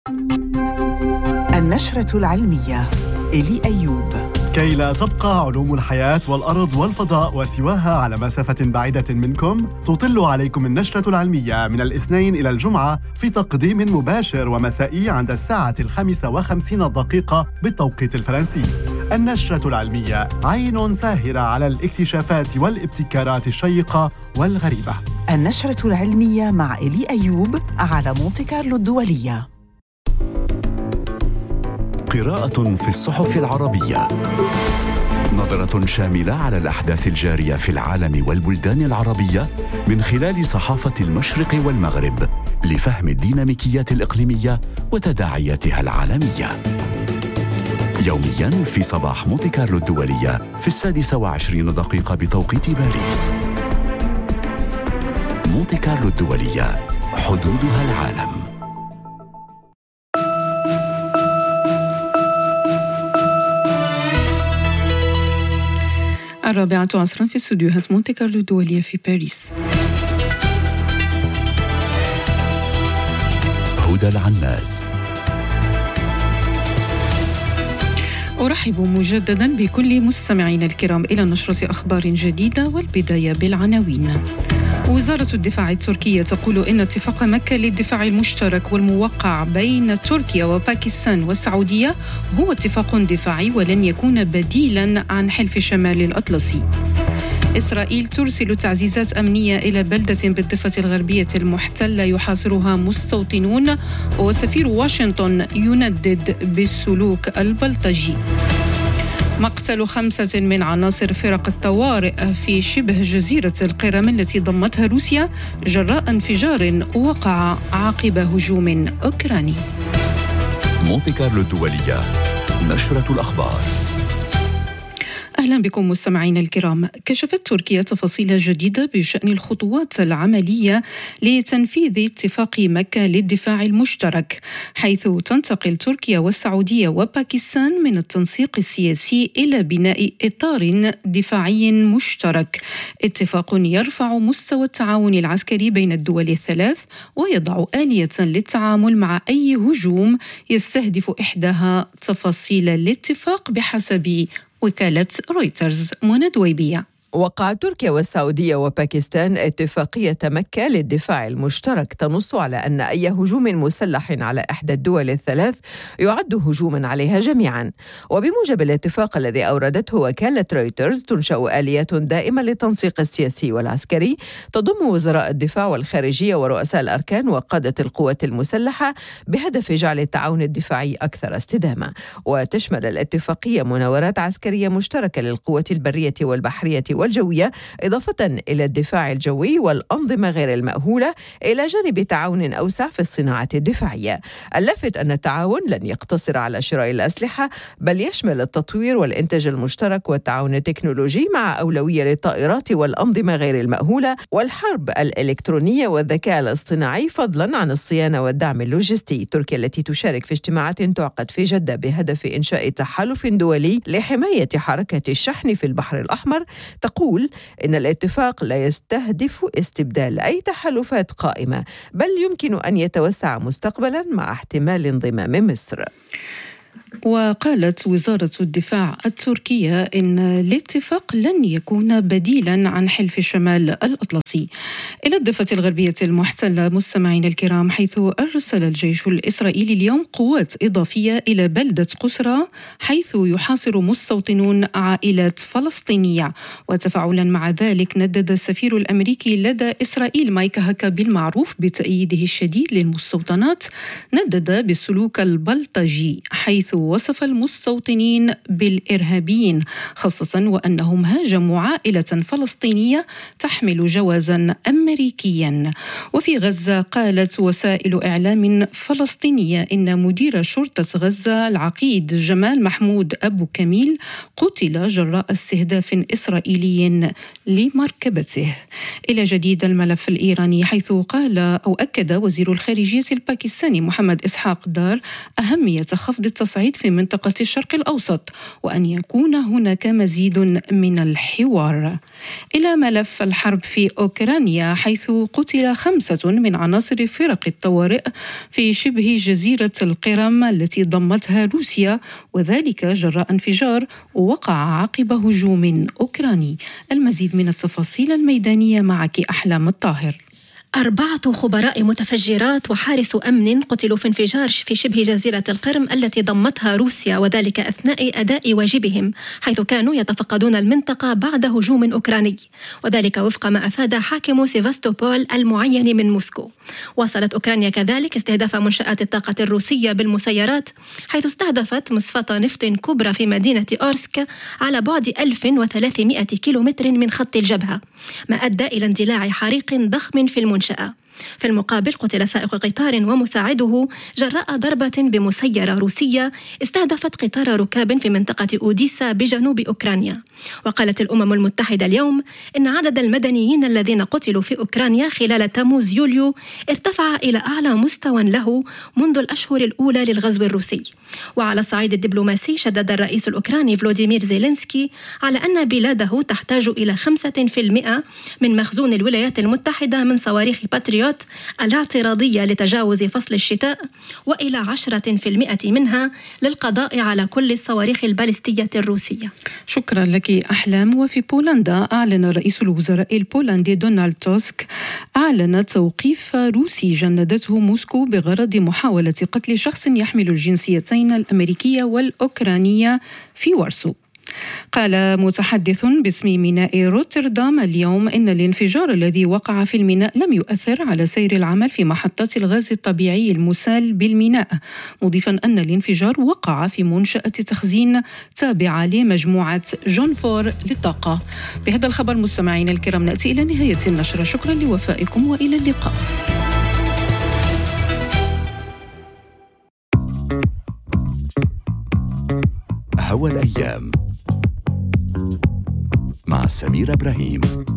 النشرة العلمية إلي أيوب. كي لا تبقى علوم الحياة والأرض والفضاء وسواها على مسافة بعيدة منكم، تطل عليكم النشرة العلمية من الاثنين إلى الجمعة في تقديم مباشر ومسائي عند 5:55 بالتوقيت الفرنسي. النشرة العلمية عين ساهرة على الاكتشافات والابتكارات الشيقة والغريبة. النشرة العلمية مع إلي أيوب على مونتي كارلو الدولية. قراءة في الصحف العربية، نظرة شاملة على الأحداث الجارية في العالم والبلدان العربية من خلال صحافة المشرق والمغرب لفهم الديناميكيات الإقليمية وتداعياتها العالمية. يومياً في صباح مونتي كارلو الدولية في 26:20 بتوقيت باريس. مونتي كارلو الدولية، حدودها العالم. 4:00 في استوديوهات مونتي كارلو الدولية في باريس. هدى العناز. أرحب مجددا بكل مستمعينا الكرام إلى نشرة أخبار جديدة، والبداية بالعناوين. وزارة الدفاع التركية تقول إن اتفاق مكة للدفاع المشترك والموقع بين تركيا وباكستان والسعودية هو اتفاق دفاعي ولن يكون بديلا عن حلف شمال الأطلسي. إسرائيل ترسل تعزيزات أمنية إلى بلدة بالضفة الغربية المحتلة يحاصرها مستوطنون، وسفير واشنطن يندد بالسلوك البلطجي. مقتل 5 من عناصر فرق الطوارئ في شبه جزيرة القرم التي ضمتها روسيا جراء انفجار وقع عقب هجوم أوكراني. مونتي كارلو الدولية، نشرة الأخبار. أهلا بكم مستمعين الكرام. كشفت تركيا تفاصيل جديدة بشأن الخطوات العملية لتنفيذ اتفاق مكة للدفاع المشترك، حيث تنتقل تركيا والسعودية وباكستان من التنسيق السياسي إلى بناء إطار دفاعي مشترك. اتفاق يرفع مستوى التعاون العسكري بين الدول الثلاث ويضع آلية للتعامل مع أي هجوم يستهدف إحداها. تفاصيل الاتفاق بحسب وكالة رويترز. منى دويبية. وقعت تركيا والسعودية وباكستان اتفاقية مكة للدفاع المشترك تنص على أن أي هجوم مسلح على إحدى الدول الثلاث يعد هجوما عليها جميعا. وبموجب الاتفاق الذي أوردته وكالة رويترز، تنشأ آليات دائمة للتنسيق السياسي والعسكري تضم وزراء الدفاع والخارجية ورؤساء الأركان وقادة القوات المسلحة بهدف جعل التعاون الدفاعي أكثر استدامة. وتشمل الاتفاقية مناورات عسكرية مشتركة للقوات البرية والبحرية والجوية، إضافة إلى الدفاع الجوي والأنظمة غير المأهولة، إلى جانب تعاون أوسع في الصناعة الدفاعية. اللافت أن التعاون لن يقتصر على شراء الأسلحة، بل يشمل التطوير والإنتاج المشترك والتعاون التكنولوجي، مع أولوية للطائرات والأنظمة غير المأهولة والحرب الإلكترونية والذكاء الاصطناعي، فضلا عن الصيانة والدعم اللوجستي. تركيا التي تشارك في اجتماعات تعقد في جدة بهدف إنشاء تحالف دولي لحماية حركة الشحن في البحر الأحمر، تقول إن الاتفاق لا يستهدف استبدال أي تحالفات قائمة، بل يمكن أن يتوسع مستقبلا مع احتمال انضمام مصر. وقالت وزارة الدفاع التركية إن الاتفاق لن يكون بديلا عن حلف شمال الأطلسي. إلى الضفة الغربية المحتلة مستمعين الكرام، حيث أرسل الجيش الإسرائيلي اليوم قوات إضافية إلى بلدة قسرى، حيث يحاصر مستوطنون عائلات فلسطينية. وتفاعلا مع ذلك، ندد السفير الأمريكي لدى إسرائيل مايك هاكابي المعروف بتأييده الشديد للمستوطنات، ندد بالسلوك البلطجي، حيث وصف المستوطنين بالإرهابيين، خاصة وأنهم هاجموا عائلة فلسطينية تحمل جوازا أمريكيا. وفي غزة، قالت وسائل إعلام فلسطينية إن مدير شرطة غزة العقيد جمال محمود أبو كميل قتل جراء استهداف إسرائيلي لمركبته. إلى جديد الملف الإيراني، حيث قال أو أكد وزير الخارجية الباكستاني محمد إسحاق دار أهمية خفض التصعيد التصعيد في منطقة الشرق الأوسط، وأن يكون هناك مزيد من الحوار. إلى ملف الحرب في أوكرانيا، حيث قتل 5 من عناصر فرق الطوارئ في شبه جزيرة القرم التي ضمتها روسيا، وذلك جراء انفجار وقع عقب هجوم أوكراني. المزيد من التفاصيل الميدانية معك أحلام الطاهر. 4 خبراء متفجرات وحارس أمن قتلوا في انفجار في شبه جزيرة القرم التي ضمتها روسيا، وذلك أثناء أداء واجبهم، حيث كانوا يتفقدون المنطقة بعد هجوم أوكراني، وذلك وفق ما أفاد حاكم سيفاستوبول المعين من موسكو. واصلت أوكرانيا كذلك استهداف منشآت الطاقة الروسية بالمسيرات، حيث استهدفت مصفاة نفط كبرى في مدينة أورسك على بعد 1300 كيلومتر من خط الجبهة، ما أدى إلى اندلاع حريق ضخم في المنشأة. في المقابل قتل سائق قطار ومساعده جراء ضربة بمسيرة روسية استهدفت قطار ركاب في منطقة أوديسا بجنوب أوكرانيا. وقالت الأمم المتحدة اليوم إن عدد المدنيين الذين قتلوا في أوكرانيا خلال تموز يوليو ارتفع إلى أعلى مستوى له منذ الأشهر الأولى للغزو الروسي. وعلى الصعيد الدبلوماسي شدد الرئيس الأوكراني فلوديمير زيلينسكي على أن بلاده تحتاج إلى 5% من مخزون الولايات المتحدة من صواريخ باتريوت الاعتراضية لتجاوز فصل الشتاء، وإلى 10% منها للقضاء على كل الصواريخ البالستية الروسية. شكرا لك أحلام. وفي بولندا أعلن رئيس الوزراء البولندي دونالد توسك توقيف روسي جندته موسكو بغرض محاولة قتل شخص يحمل الجنسيتين الأمريكية والأوكرانية في وارسو. قال متحدث باسم ميناء روتردام اليوم إن الانفجار الذي وقع في الميناء لم يؤثر على سير العمل في محطات الغاز الطبيعي المسال بالميناء، مضيفا أن الانفجار وقع في منشأة تخزين تابعة لمجموعة جون فور للطاقة. بهذا الخبر مستمعينا الكرام نأتي إلى نهاية النشرة. شكرا لوفائكم وإلى اللقاء. هوى الأيام مع سمير إبراهيم.